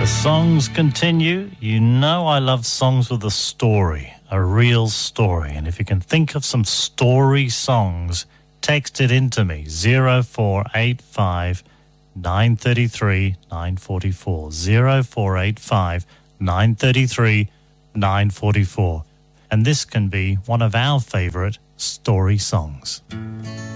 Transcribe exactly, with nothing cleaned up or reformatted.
The songs continue. You know I love songs with a story, a real story. And if you can think of some story songs, text it into me, zero four eight five, nine three three, nine four four, zero four eight five, nine three three, nine four four. And this can be one of our favourite story songs.